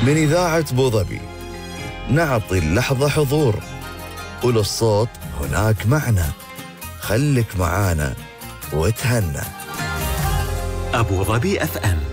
من إذاعة بوظبي نعطي اللحظة حضور، وللصوت هناك معنى. خلك معانا وتهنى. أبوظبي FM.